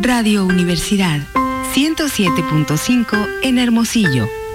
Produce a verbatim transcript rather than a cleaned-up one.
Radio Universidad ciento siete punto cinco en Hermosillo.